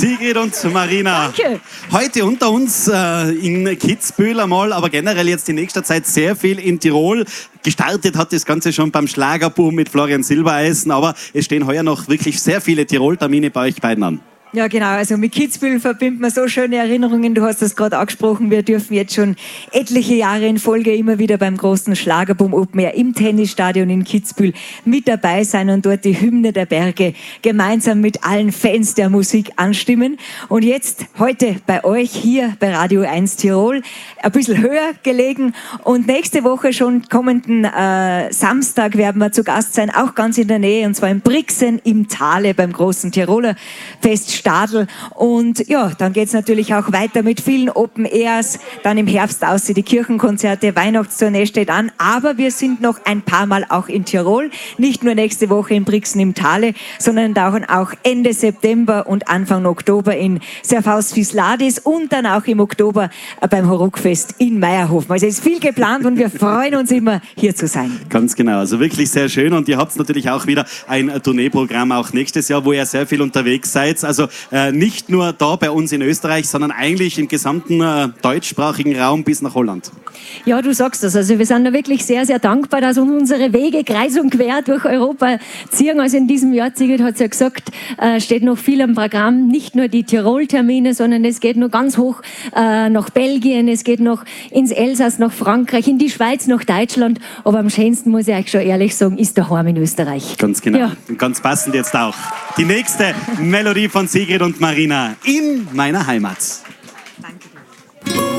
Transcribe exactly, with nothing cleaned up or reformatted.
Sigrid und Marina. Danke. Heute unter uns äh, in Kitzbühel einmal, aber generell jetzt in nächster Zeit sehr viel in Tirol. Gestartet hat das Ganze schon beim Schlagerboom mit Florian Silbereisen, aber es stehen heuer noch wirklich sehr viele Tirol-Termine bei euch beiden an. Ja, genau. Also mit Kitzbühel verbindet man so schöne Erinnerungen. Du hast das gerade angesprochen. Wir dürfen jetzt schon etliche Jahre in Folge immer wieder beim großen Schlagerboom Open Air im Tennisstadion in Kitzbühel mit dabei sein und dort die Hymne der Berge gemeinsam mit allen Fans der Musik anstimmen. Und jetzt heute bei euch hier bei Radio eins Tirol ein bisschen höher gelegen. Und nächste Woche schon kommenden äh, Samstag werden wir zu Gast sein, auch ganz in der Nähe, und zwar in Brixen im Tale beim großen Tiroler Fest Stadl. Und ja, dann geht es natürlich auch weiter mit vielen Open Airs. Dann im Herbst aussehen die Kirchenkonzerte, Weihnachtstournee steht an. Aber wir sind noch ein paar Mal auch in Tirol. Nicht nur nächste Woche in Brixen im Tale, sondern auch Ende September und Anfang Oktober in Serfaus-Visladis und dann auch im Oktober beim Horockfest in Meierhofen. Also es ist viel geplant und wir freuen uns immer, hier zu sein. Ganz genau, also wirklich sehr schön. Und ihr habt natürlich auch wieder ein Tourneeprogramm auch nächstes Jahr, wo ihr sehr viel unterwegs seid. Also äh, nicht nur da bei uns in Österreich, sondern eigentlich im gesamten äh, deutschsprachigen Raum bis nach Holland. Ja, du sagst das. Also wir sind da wirklich sehr, sehr dankbar, dass unsere Wege kreuz und quer durch Europa ziehen. Also in diesem Jahr, Sigrid hat es ja gesagt, äh, steht noch viel am Programm. Nicht nur die Tirol-Termine, sondern es geht noch ganz hoch äh, nach Belgien, es geht noch ins Elsass, nach Frankreich, in die Schweiz, nach Deutschland. Aber am schönsten, muss ich euch schon ehrlich sagen, ist daheim in Österreich. Ganz genau. Ja. Und ganz passend jetzt auch die nächste Melodie von Sigrid und Marina in meiner Heimat.